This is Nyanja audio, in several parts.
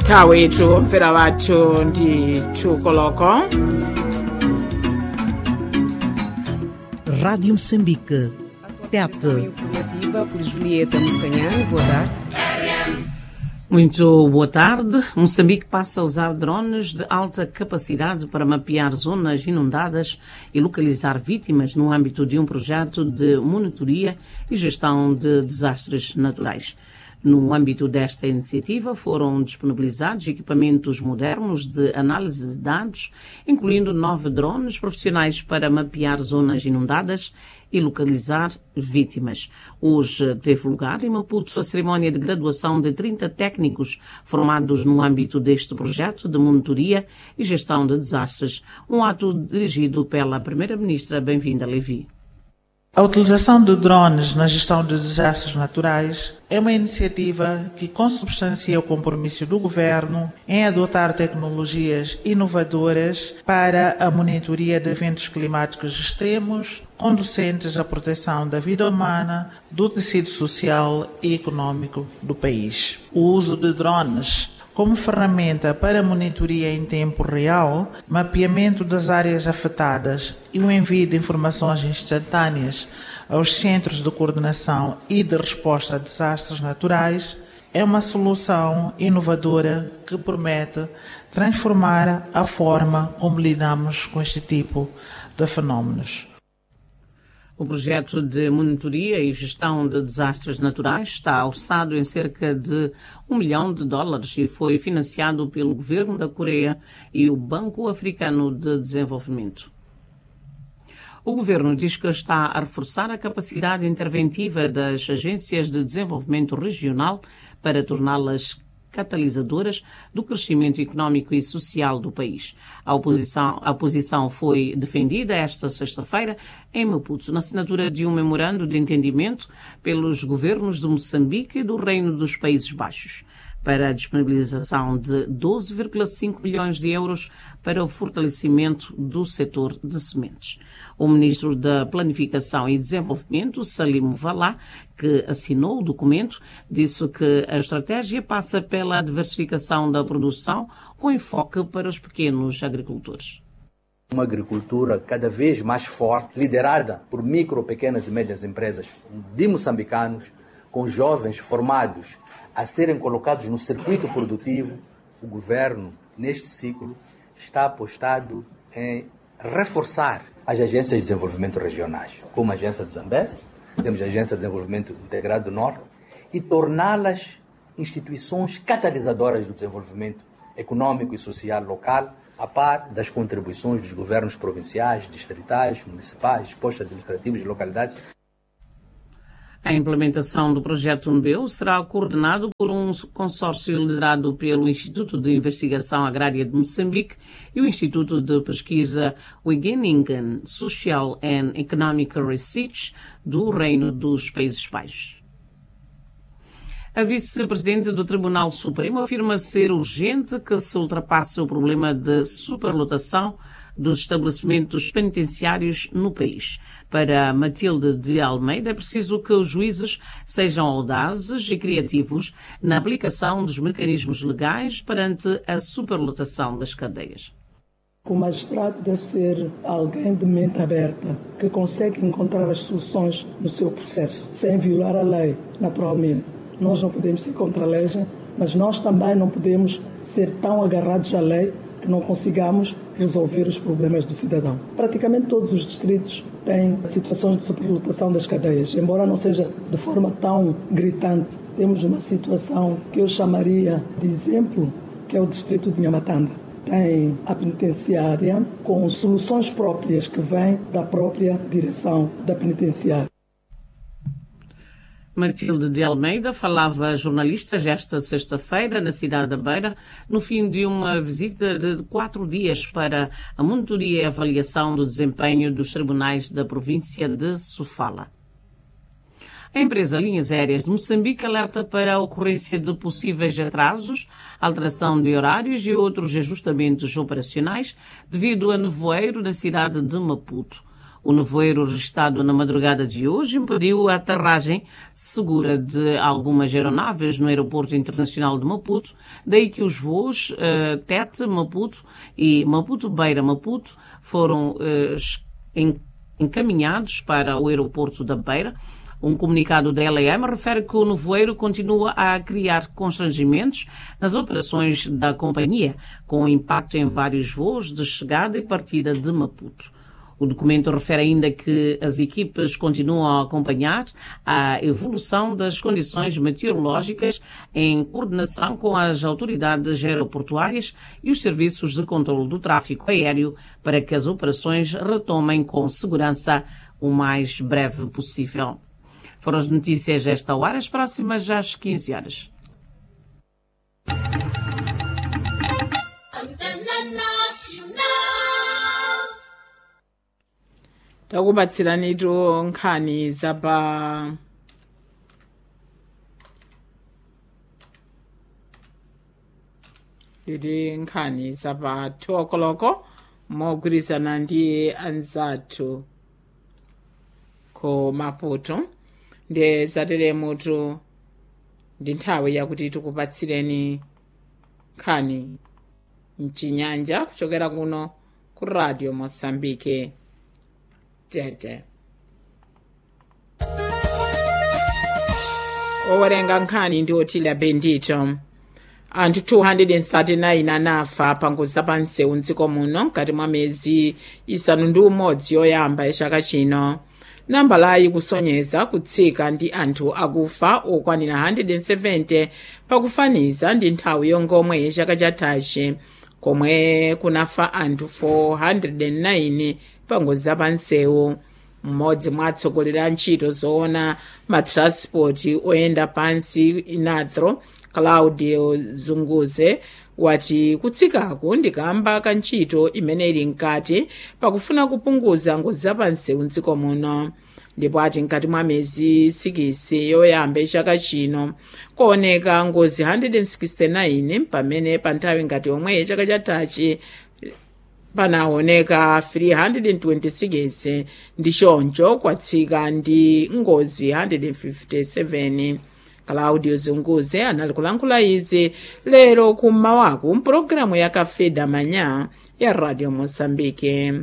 Kawethu mfera wathu ndi Thukoloko. Rádio Moçambique. Atualização informativa por Julieta Moçanhane. Boa tarde. Muito boa tarde. Moçambique passa a usar drones de alta capacidade para mapear zonas inundadas e localizar vítimas no âmbito de um projeto de monitoria e gestão de desastres naturais. No âmbito desta iniciativa foram disponibilizados equipamentos modernos de análise de dados, incluindo 9 drones profissionais para mapear zonas inundadas e localizar vítimas. Hoje teve lugar em Maputo a cerimónia de graduação de 30 técnicos formados no âmbito deste projeto de monitoria e gestão de desastres, um ato dirigido pela Primeira-Ministra Bem-vinda Levi. A utilização de drones na gestão de desastres naturais é uma iniciativa que consubstancia o compromisso do Governo em adotar tecnologias inovadoras para a monitoria de eventos climáticos extremos, conducentes à proteção da vida humana, do tecido social e econômico do país. O uso de drones como ferramenta para monitoria em tempo real, mapeamento das áreas afetadas e o envio de informações instantâneas aos centros de coordenação e de resposta a desastres naturais é uma solução inovadora que promete transformar a forma como lidamos com este tipo de fenómenos. O projeto de monitoria e gestão de desastres naturais está orçado em cerca de $1 milhão e foi financiado pelo governo da Coreia e o Banco Africano de Desenvolvimento. O governo diz que está a reforçar a capacidade interventiva das agências de desenvolvimento regional para torná-las catalisadoras do crescimento económico e social do país. A oposição foi defendida esta sexta-feira em Maputo, na assinatura de um memorando de entendimento pelos governos de Moçambique e do Reino dos Países Baixos, para a disponibilização de 12,5 milhões de euros para o fortalecimento do setor de sementes. O ministro da Planificação e Desenvolvimento, Salim Valá, que assinou o documento, disse que a estratégia passa pela diversificação da produção com enfoque para os pequenos agricultores. Uma agricultura cada vez mais forte, liderada por micro, pequenas e médias empresas de moçambicanos, com jovens formados a serem colocados no circuito produtivo. O governo, neste ciclo, está apostado em reforçar as agências de desenvolvimento regionais, como a agência do Zambeze, temos a Agência de Desenvolvimento Integrado do Norte, e torná-las instituições catalisadoras do desenvolvimento econômico e social local, a par das contribuições dos governos provinciais, distritais, municipais, postos administrativos de localidades. A implementação do projeto MBEU será coordenado por um consórcio liderado pelo Instituto de Investigação Agrária de Moçambique e o Instituto de Pesquisa Wageningen Social and Economic Research do Reino dos Países Baixos. A vice-presidente do Tribunal Supremo afirma ser urgente que se ultrapasse o problema de superlotação dos estabelecimentos penitenciários no país. Para Matilde de Almeida, é preciso que os juízes sejam audazes e criativos na aplicação dos mecanismos legais perante a superlotação das cadeias. O magistrado deve ser alguém de mente aberta, que consegue encontrar as soluções no seu processo, sem violar a lei, naturalmente. Nós não podemos ser contra a lei, mas nós também não podemos ser tão agarrados à lei que não consigamos resolver os problemas do cidadão. Praticamente todos os distritos têm situações de superlotação das cadeias, embora não seja de forma tão gritante. Temos uma situação que eu chamaria de exemplo, que é o distrito de Nhamatanda. Tem a penitenciária com soluções próprias que vêm da própria direção da penitenciária. Matilde de Almeida falava a jornalistas esta sexta-feira na cidade da Beira, no fim de uma visita de 4 dias para a monitoria e avaliação do desempenho dos tribunais da província de Sofala. A empresa Linhas Aéreas de Moçambique alerta para a ocorrência de possíveis atrasos, alteração de horários e outros ajustamentos operacionais devido a nevoeiro na cidade de Maputo. O nevoeiro registrado na madrugada de hoje impediu a aterragem segura de algumas aeronaves no Aeroporto Internacional de Maputo, daí que os voos Tete-Maputo e Maputo-Beira-Maputo foram encaminhados para o aeroporto da Beira. Um comunicado da LAM refere que o nevoeiro continua a criar constrangimentos nas operações da companhia, com impacto em vários voos de chegada e partida de Maputo. O documento refere ainda que as equipes continuam a acompanhar a evolução das condições meteorológicas em coordenação com as autoridades aeroportuárias e os serviços de controle do tráfego aéreo para que as operações retomem com segurança o mais breve possível. Foram as notícias esta hora, as próximas às 15 horas. takubatsiranitu nkhani zapa liti nkhani zapa 2 o'clock mogwirizana ndi anzathu ku Maputo ndi zatelemutu ndi nthawi yakuti tikupatsireni nkhani mchinyanja kuchokera kuno ku Radio Mosambike Tete. Owerenga nkhani ndi Otile Bendito. Anthu 239 anafa pangozi zapansewu mdziko muno mkati mwa miyezi isanu ndi umodzi yoyamba ya chaka chino. Nambalayi kusonyeza kutsika ndi anthu akufa okwanira 170 pakufaniza ndi nthawi yongomwe ya chaka chathachi, komwe kunafa anthu 409 pangozi zapansewu. Mmodzi mwa atsogoleri a ntchito zoona matranspoti oyenda pansi inatro Claudio Zunguze wati kutsikaku ndikamba ka ntchito imene ili mkati pakufuna kupunguza ngozi zapansewu mdziko muno. Ndipo ati mkati mwa miyezi 6 yoyamba chaka chino kuoneka ngozi 169 pamene pa nthawi ngati yomwe chaka chathachi panaoneka 326 ndi choncho kwatsika ndi ngozi 157. Claudio Zunguze anali kulankhula izi lero kummawaku mpulogalamu ya Café da Manhã ya Radio Moçambique.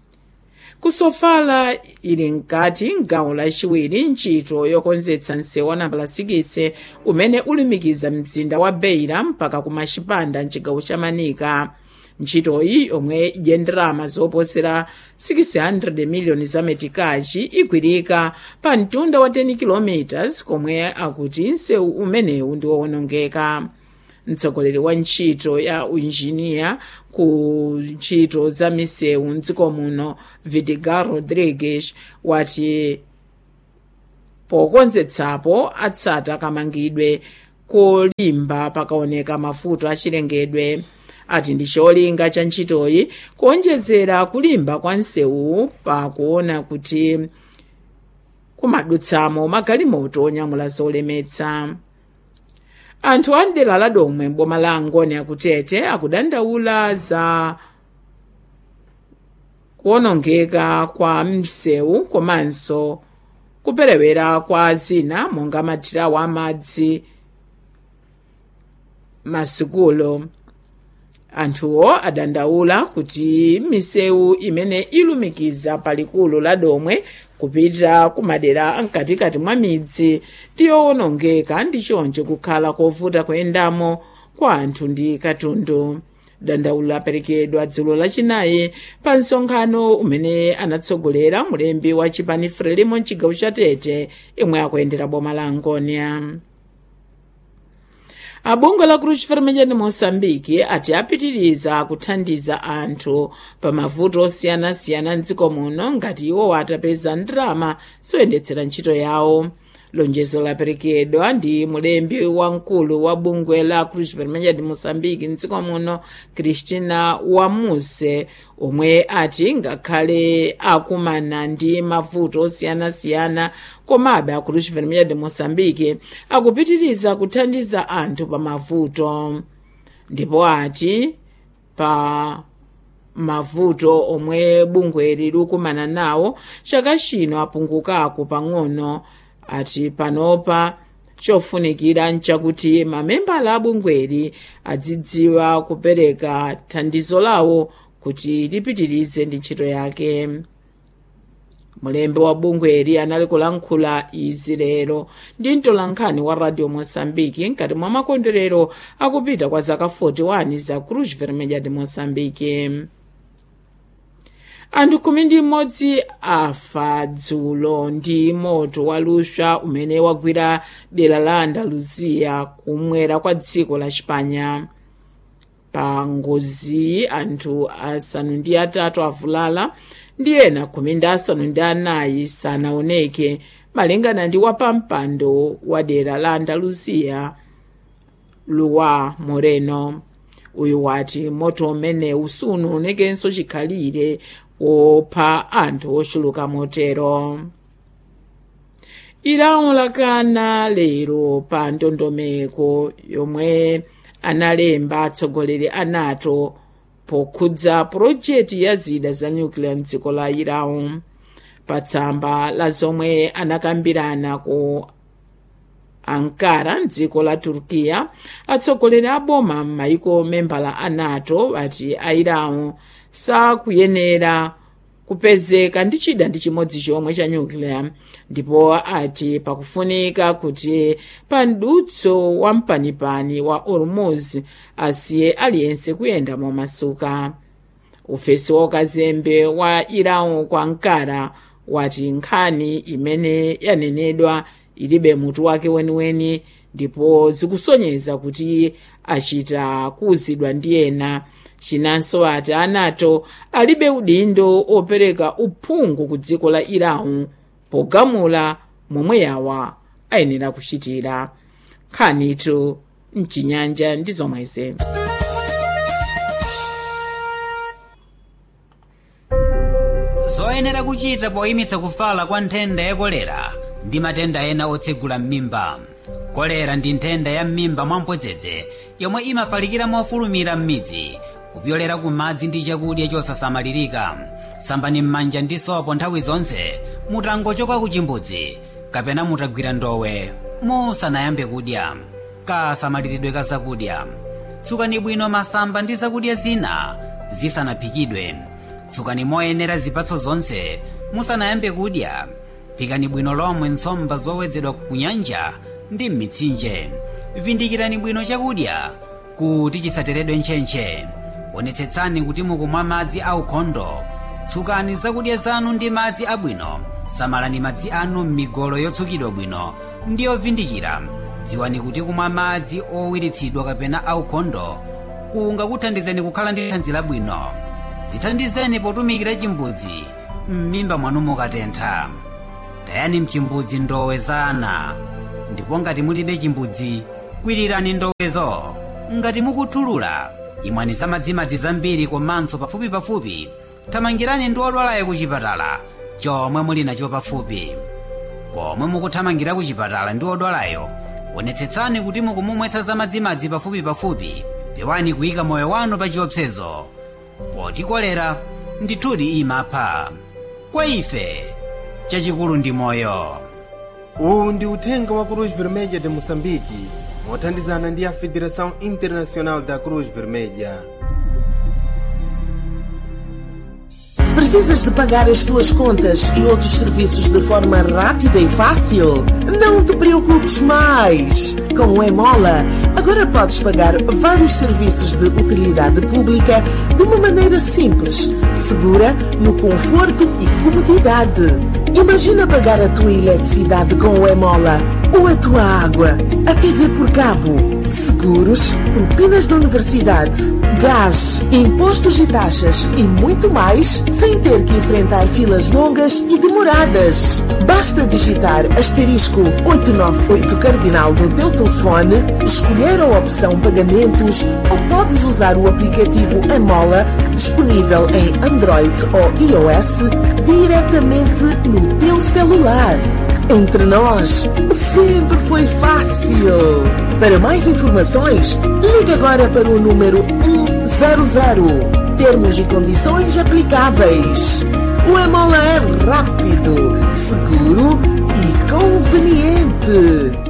Kusofala ili mkati m'gawo lachiwiri ntchito yokonzetsa msewu wa nambala 6 umene ulimikiza mzinda wa Beira mpaka kumachipanda mchigawo cha Manika. Ntchitoyi omwe idye ndalama zoposera 600 miliyoni za metikachi igwirika pa mtunda wa 10 km komwe akuti msewu umenewu ndi wowonongeka. Mtsogoleri wa ntchito ya uinjiniya ku ntchito za misewu mdziko muno Vidigal Rodrigues wati pokonzetsapo atsata kamangidwe kolimba pakaoneka mavuto achilengedwe. Ati ndi cholinga cha ntchitoyi kuonjezera kulimba kwa msewu pakuona kuti kumadutsamo magalimoto onyamula zolemetsa. Anthu a mdera la Domwe m'boma la Angoni akutete akudandaula za kuonongeka kwa msewu komanso kuperewera kwa zina monga mathirawo amadzi, masikulo. Anthuwo adandaula kuti misewu imene ilumikiza palikulu la Domwe kupita kumadera amkatikati mwa midzi ndiyowonongeka ndi choncho kukhala kovuta kuyendamo kwa anthu ndi katundu. Dandaulo aperekedwa dzulo lachinayi pa msonkhano umene anatsogolera mulembi wa chipani Frelimo mchigawo cha Tete imwe akuyendera boma la Angonia. Abungwe la Cruz Vermelha de Moçambique ati apitiriza kuthandiza anthu pa mavuto osiyanasiyana mdziko muno ngati iwo atapeza ndalama zoyendetsera ntchito yawo. Lonjezo laperekedwa ndi mulembi wamkulu wa bungwe la Cruz Vermelha de Moçambique mdziko muno Cristina Wamuse, omwe ati ngakhale akumana ndi mavuto osiyanasiyana komabe a Cruz Vermelha de Moçambique akupitiriza kuthandiza anthu pa mavuto. Ndipo ati pa mavuto omwe bungweli likumana nawo chaka chino apungukako pang'ono. Ati panopa chofunikira nchakuti mamembala a bungweli adzidziwa kupereka thandizo lawo kuti lipitirize ndi ntchito yake. Mulembe wa bungweli anali kulankhula izi lero ndi mtolankhani wa Radio Mosambiki nkati mwa makondwerero akupita kwa zaka 41 za Cruz Vermelha de Moçambique. Anthu 11 afa dzulo ndi moto waluswa umene wagwira dera la Andaluzia kumwera kwa dziko la Espanha. Pa ngozi anthu 3 avulala ndi ena 14 sanaoneke malingana ndi wapampando wa dera la Andaluzia Luwa Moreno. Uyu wati moto umene sunaonekenso chikhalire wopha anthu ochuluka motero. Irão lakana lero pa ndondomeko yomwe analemba atsogoleri a NATO pokhudza purojekiti ya zida za nyuklia mdziko la Irão. Pa tsamba la zomwe anakambirana ku Ankara mdziko la Turkiya, atsogoleri a boma m'mayiko membala a NATO ati a Irão sakuyenera kupezeka ndi chida ndi chimodzi chomwe cha nyuklia, ndipo ati pakufunika kuti pa mdutso wa mpanipani wa Hormuz asiye aliyense kuyenda momasuka. Ufesi wakazembe wa Irão kwa Ankara wati nkhani imene yanenedwa ilibe mutu wake weniweni, ndipo zikusonyeza kuti achita kuuzidwa ndi ena. Chinanso ati a NATO alibe udindo opereka uphungu ku dziko la Irão pogamula momwe yawa ayenera kuchitira. Nkhanitu mchinyanja ndi zomweze. Zoyenera kuchita poyimitsa kufala kwa nthenda ya kolera ndi matenda ena otsegula m'mimba. Kolera ndi nthenda ya m'mimba mwamphodzedze yomwe imafalikira mofulumira m'midzi kupyolera ku madzi ndi chakudya chosasamalirika. Sambani m'manja ndi sopo nthawi zonse mutangochoka ku chimbudzi kapena mutagwira ndowe musanayambe kudya. Kasamaliridwe ka zakudya. Tsukani bwino masamba ndi zakudya zina zisanaphikidwe. Tsukani moyenera zipatso zonse musanayambe kudya. Phikani bwino lomwe nsomba zowedzedwa ku nyanja ndi m'mitsinje. Vindikirani bwino chakudya kuti chisateredwe ntchentche. Onetsetsani kuti mukumwa madzi aukhondo. Tsukani zakudya zanu ndi madzi abwino. Samalani madzi anu m'migolo yotsukidwa bwino ndi yovindikira. Dziwani kuti kumwa madzi owiritsidwa kapena aukhondo kungakuthandizeni kukhala ndi thanzi labwino. Zithandizeni potumikira chimbudzi m'mimba mwanu mukatentha. Tayani mchimbudzi ndowe za ana, ndipo ngati mulibe chimbudzi kwirirani ndowezo. Ngati mukuthulula imwani za madzimadzi zambiri komanso pafupi thamangirani ndi odwalayo ku chipatala chomwe muli nacho pafupi. Komwe mukuthamangira ku chipatala ndi odwalayo, onetsetsani kuti mukumumwetsa za madzimadzi pafupi. Pewani kuyika moyo wanu pa chiopsezo, poti kolera ndithudi imapha. Kwa ife chachikulu ndi moyo. Uwu ndi uthenga wa Cruz Vermelha de Moçambique mothandizana ndi a Federação Internacional da Cruz Vermelha. Precisas de pagar as tuas contas e outros serviços de forma rápida e fácil? Não te preocupes mais! Com o Emola, agora podes pagar vários serviços de utilidade pública de uma maneira simples, segura, no conforto e comodidade. Imagina pagar a tua eletricidade com o Emola, ou a tua água, a TV por cabo, seguros, propinas da universidade, gás, impostos e taxas e muito mais, sem ter que enfrentar filas longas e demoradas. Basta digitar *898 cardinal no teu telefone, escolher a opção pagamentos ou podes usar o aplicativo Emola, disponível em Android ou iOS, diretamente no teu celular. Entre nós, sempre foi fácil. Para mais informações, ligue agora para o número 100. Termos e condições aplicáveis. O Emola é rápido, seguro e conveniente.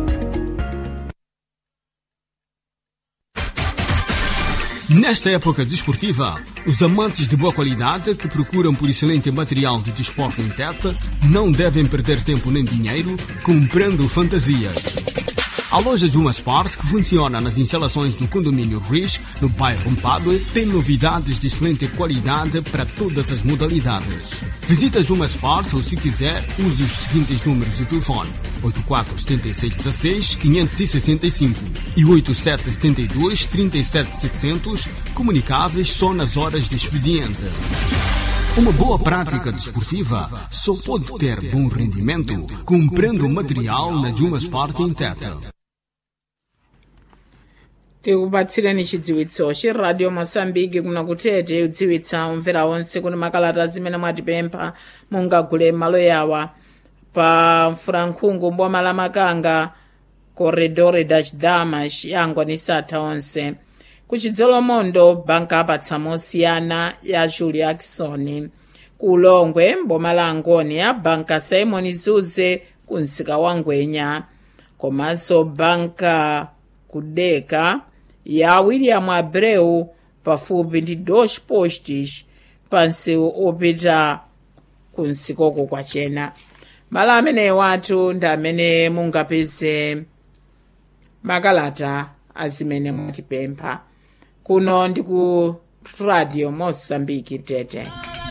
Nesta época desportiva, os amantes de boa qualidade que procuram por excelente material de desporto em Tete não devem perder tempo nem dinheiro comprando fantasias. A loja Juma Sport, que funciona nas instalações do condomínio Riz, no bairro Mpadue, tem novidades de excelente qualidade para todas as modalidades. Visita Juma Sport ou, se quiser, use os seguintes números de telefone: 847616-565 e 8772-37700, comunicáveis só nas horas de expediente. Uma boa prática desportiva só pode ter bom rendimento comprando material na Juma Sport em Tete. tikubatsireni chidziwitso chiradio Mosambiki kuna kutete udziwitsa umvera onse kuti makalata zimene mwatipempha mungagule malo yawa pa mfurankhungu mboma la Makanga corredore da Chidama chiyangwa ni satha onse kuchidzolomondo banka apatsa mosiyana ya Julia Ackson kulongwe mboma la Angoni ya banka Simon Zuze kunsika wangwenya komanso banka kudeka ya William Abreu pafupi ndi Dos Postes pansewu opita kunsikoko kwachena. Malo amene watu ndi amene mungapeze makalata azimene mwatipempha kuno ndi ku Radio Mosambiki Tete.